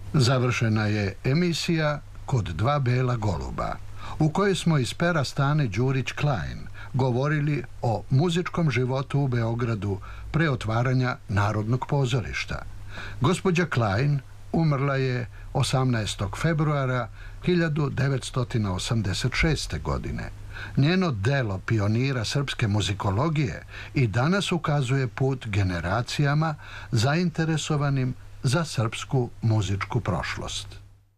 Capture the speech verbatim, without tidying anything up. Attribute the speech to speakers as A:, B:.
A: Završena je emisija Kod dva bela goluba, u kojoj smo iz pera Stane Đurić-Klein govorili o muzičkom životu u Beogradu pre otvaranja Narodnog pozorišta. Gospođa Klein umrla je osamnaestog februara hiljadu devetsto osamdeset šeste. godine. Njeno delo pionira srpske muzikologije i danas ukazuje put generacijama zainteresovanim za srpsku muzičku prošlost.